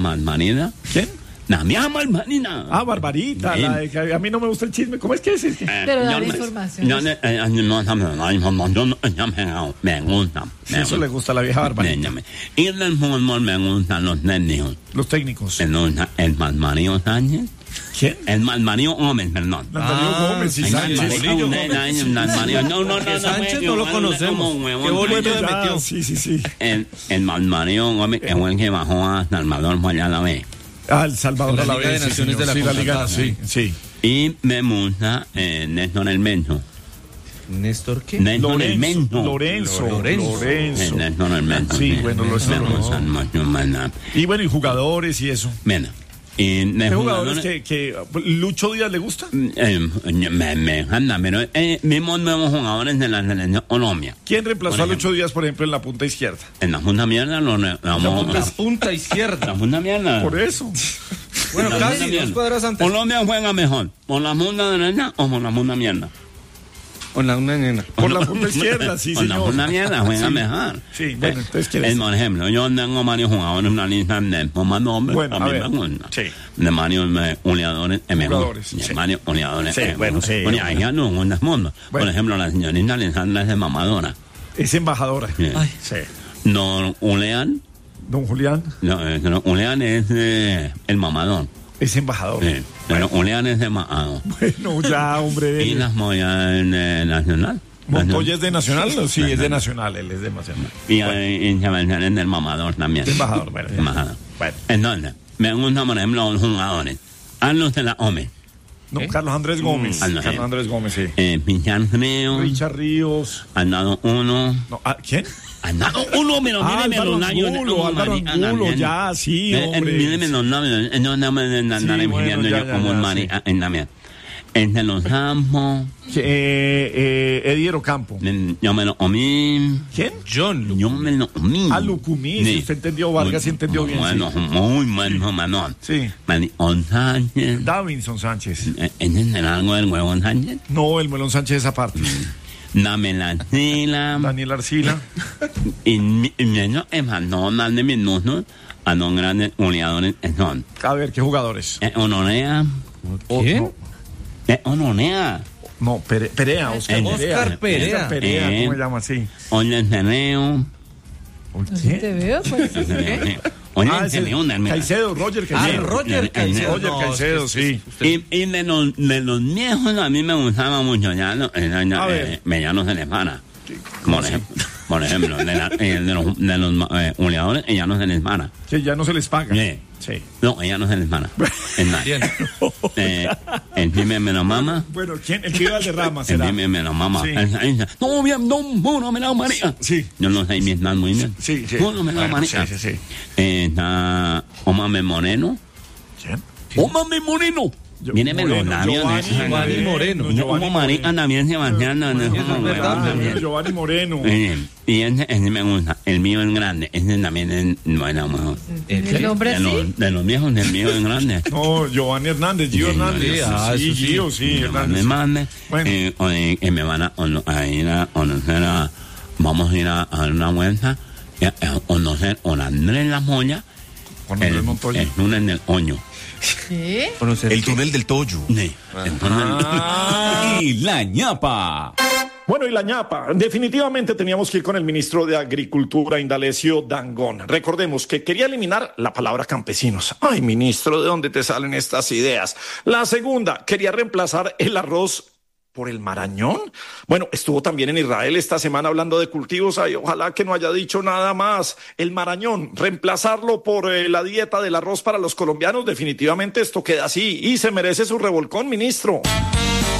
Marina. ¿Quién? La mía Marina. Ah, Barbarita. A mí no me gusta el chisme. ¿Cómo es que es? Pero dar información. Me gusta. Sí, eso le gusta a la vieja Barbarita. Y en el fútbol me gustan los técnicos. Los técnicos. El Malmario Sánchez. ¿Quién? El Malmario Gómez, perdón. Darío Gómez y Sánchez. Sánchez no lo conocemos. Qué bolillo le metió. Sí. El Malmario Gómez es el que bajó a Salvador allá a la vez. El Salvador a la Liga de vez. Naciones de la Liga, CONCACAF. sí. Y me gusta Néstor el Mento. ¿Néstor qué? Néstor el Mento. Lorenzo. Néstor el Mento. Sí, bueno, lo me gustan mucho más. Y bueno, y jugadores y eso. Mira. ¿Qué jugadores que Lucho Díaz le gusta? Me encanta, pero mismos nuevos jugadores de la selección Colombia. ¿Quién reemplazó a Lucho Díaz, por ejemplo, en la punta izquierda? En la punta mierda La punta izquierda. La punta mierda. Por eso. Bueno, casi 2 cuadras antes. Colombia juega mejor, ¿por la punta derecha o por la punta mierda? Por la nena. Por la punta izquierda, sí, por señor. Por la punta mierda juega mejor. Sí, bueno, entonces ¿quieres? Por ejemplo, yo tengo varios jugadores en una lista de más nombres. Bueno, a ver. Sí. De varios goleadores Jugadores, sí. De varios goleadores. Sí, bueno, sí. Bueno, hay ya no en el mundo. Por ejemplo, la señorita Alessandra es de mamadora. Es embajadora. Ay. Sí. Don Julián. Don Julián. No, Julián es el mamador. Es embajador. Sí, pero Julián es de mamador. Bueno, ya, hombre. ¿Y las Moyas Nacional? ¿Montoya es de Nacional? Sí, es de Nacional, él es de Nacional. Y Sebastián es del mamador también. Embajador, bueno. Embajador. Entonces, me gustan, por ejemplo, los jugadores. Carlos de la Ome. No, Carlos Andrés Gómez. Carlos Andrés Gómez, sí. Pichar Ríos. Richard Ríos. Andado uno. No, ¿quién? Andado uno, pero míreme los labios. Álvaro Angulo, ya, sí, hombre. Míreme los labios. No andaré pidiendo yo como un marica en la mía. En de los Campos. Eddie Campo. Yo me lo comí. ¿Quién? Yo me lo comí. Lucumí, si usted entendió, Vargas entendió bien. Bueno, muy bueno, Manón. Sí. Melón Sánchez. Davinson Sánchez. ¿Entienden algo del huevón Sánchez? No, el Melón Sánchez esa parte. Dame Arcila. Daniel Arcila. Y no es más, no más de minutos a los grandes goleadores son. A ver, ¿qué jugadores? Honorea. ¿Qué? Honorea. No, Perea, Oscar Perea. ¿Cómo se llama así? Oye, Teneo. ¿Qué? ¿Te veo? Pues, Oye, Caicedo, Roger Caicedo. Roger Caicedo. Roger Caicedo, sí. Y de los viejos a mí me gustaba mucho ya Mediano se les para. Por ejemplo, de los goleadores, ella no se les para. Que ya no se les paga. Sí. No, ella no se les para. El Jimmy me lo mama. Bueno, ¿quién? El que iba al de Rama será. El Jimmy me lo mama. Sí. No, bien, no me la María. Sí. Yo no sé bien, muy bien. Sí. No me la María. Sí. Está Omame Moreno. ¿Quién? Omame Moreno. Míreme los labios. Giovanni Moreno. Como marica también Sebastián. Giovanni Moreno. Y ese me gusta. El mío es grande. Ese también es bueno. ¿El nombre así? De los viejos, el mío es grande. No, Giovanni Hernández, Gio Hernández. Sí, Gio, sí, Hernández. Bueno. Me van a ir a conocer vamos a ir a dar una vuelta a conocer a Andrés La Moya. El túnel del Oño. ¿Qué? El túnel del Toyo. Sí. Y la ñapa. Bueno, y la ñapa. Definitivamente teníamos que ir con el ministro de Agricultura, Indalecio Dangond. Recordemos que quería eliminar la palabra campesinos. Ay, ministro, ¿de dónde te salen estas ideas? La segunda, quería reemplazar el arroz por el marañón. Bueno, estuvo también en Israel esta semana hablando de cultivos. Ay, ojalá que no haya dicho nada más. El marañón, reemplazarlo por la dieta del arroz para los colombianos. Definitivamente esto queda así y se merece su revolcón, ministro.